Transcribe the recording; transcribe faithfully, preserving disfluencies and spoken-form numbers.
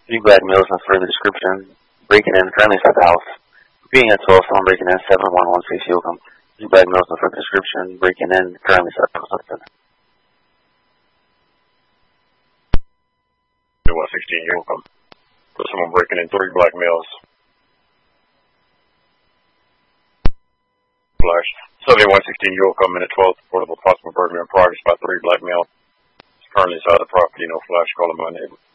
Three black males and further description. Breaking in currently inside the house. Being at twelve, someone breaking in seven one one six Yoakum. Three black males and further description. Breaking in currently inside the house. one sixteen Yoakum. There's someone breaking in three black males. Flash. seventy-one sixteen Yoakum, minute twelve, report of a possible burglary in progress by three black males. Currently inside the property, no flash, call my neighbor.